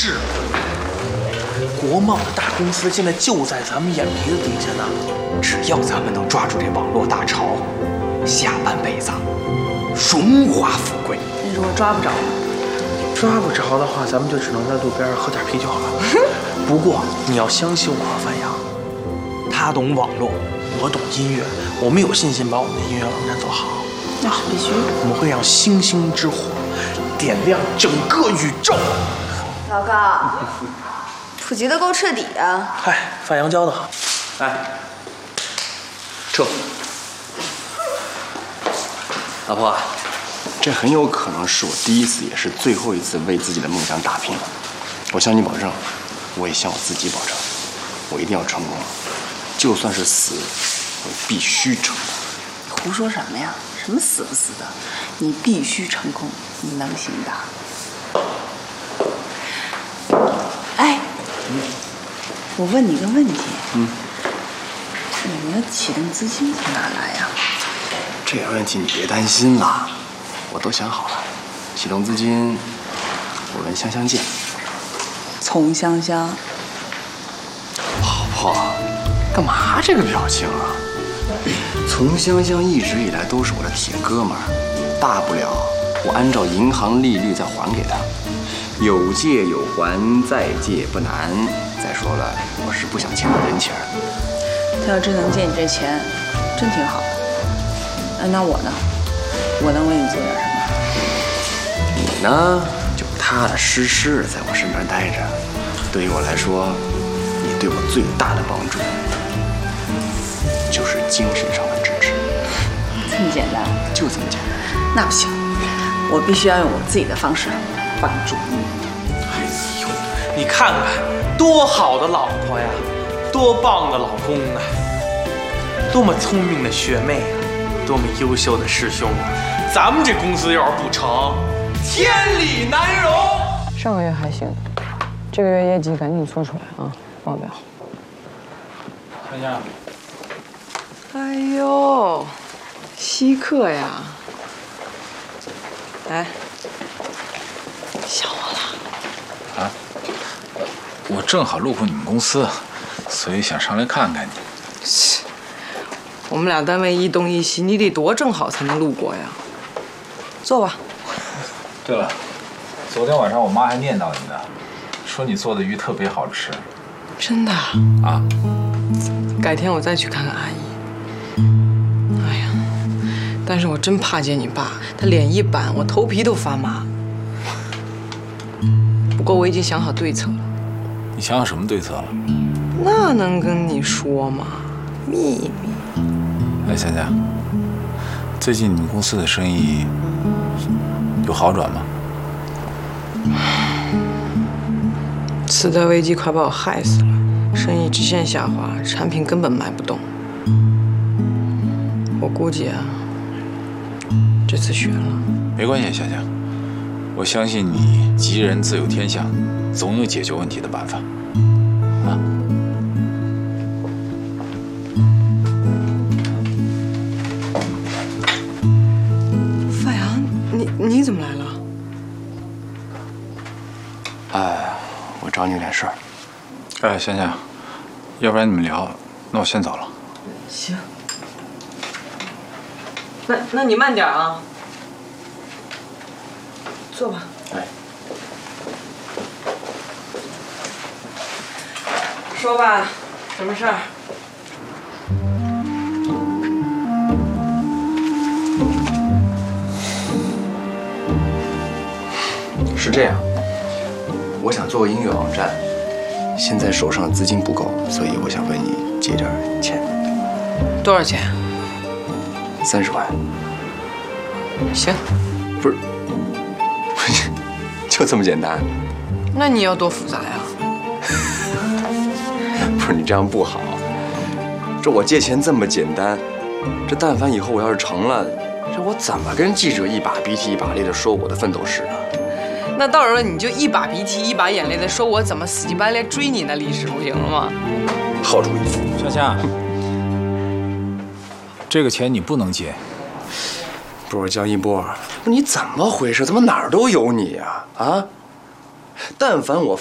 是，国贸的大公司现在就在咱们眼皮子底下呢。只要咱们能抓住这网络大潮，下半辈子荣华富贵。 你说抓不着吗？ 抓不着的话，咱们就只能在路边喝点啤酒了。不过你要相信我和范阳，他懂网络，我懂音乐，我们有信心把我们的音乐网站做好。 那是必须的。 我们会让星星之火点亮整个宇宙。 老高，普及的够彻底啊！ 嗨，范阳教的好。哎，撤。 老婆，这很有可能是我第一次，也是最后一次为自己的梦想打拼。我向你保证，我也向我自己保证，我一定要成功，就算是死，我必须成功。 胡说什么呀？什么死不死的？你必须成功，你能行的。哎，我问你个问题，你们的启动资金从哪来呀？ 这个问题你别担心啦，我都想好了，启动资金我跟香香借。 从香香。 老婆，干嘛这个表情啊？从香香一直以来都是我的铁哥们儿，大不了我按照银行利率再还给他，有借有还，再借不难。再说了，我是不想欠他人情。 他要真能借你这钱，真挺好的。那我呢？我能为你做点什么？ 你呢，就踏踏实实在我身边待着。对于我来说，你对我最大的帮助就是精神上的支持。 这么简单？ 就这么简单。 那不行，我必须要用我自己的方式帮助你。 哎呦，你看看，多好的老婆呀，多棒的老公啊，多么聪明的学妹啊，多么优秀的师兄啊！咱们这公司要是不成，天理难容。 上个月还行，这个月业绩赶紧做出来啊，报表。 看一下。 哎呦，稀客呀！来，想我了。 啊？我正好路过你们公司，所以想上来看看你。 我们俩单位一东一西，你得多正好才能路过呀。坐吧。 对了，昨天晚上我妈还念叨你呢，说你做的鱼特别好吃。 真的？ 啊？ 改天我再去看看阿姨。哎呀，但是我真怕见你爸，他脸一板，我头皮都发麻。不过我已经想好对策了。 你想好什么对策了？ 那能跟你说吗？秘密。 哎，佳佳，最近你们公司的生意有好转吗？ 次贷危机快把我害死了，生意直线下滑，产品根本卖不动。我估计啊，这次悬了。 没关系，佳佳，我相信你吉人自有天相，总有解决问题的办法。啊。 范阳，你怎么来了？ 我找你有点事儿。 哎，香香，要不然你们聊，那我先走了。 行。那你慢点啊。坐吧。 哎。 说吧，什么事儿？ 是这样，我想做个音乐网站，现在手上的资金不够，所以我想问你借点钱。 多少钱 ？30万。 行。 不是，就这么简单？ 那你要多复杂呀？ 不是，你这样不好。这我借钱这么简单，这但凡以后我要是成了，这我怎么跟记者一把鼻涕一把泪的说我的奋斗史啊？ 那到时候你就一把鼻涕一把眼泪的说我怎么死乞白赖追你的历史，不行了吗？ 好主意。 香香，这个钱你不能借。 不是江一波，你怎么回事？怎么哪儿都有你呀？啊！但凡我